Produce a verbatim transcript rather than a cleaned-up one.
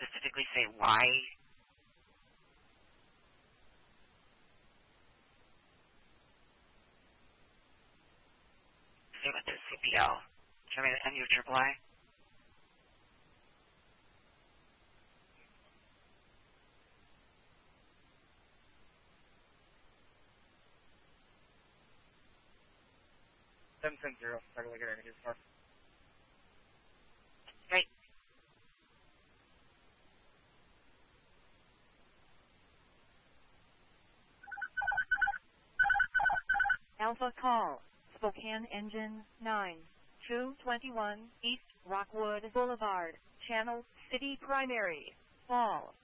specifically say why? Say what the C P L. Show me the N U triple I. seven seven zero, regular get energy star. Great. Alpha call, Spokane Engine nine, two twenty-one East Rockwood Boulevard, Channel City Primary, Fall.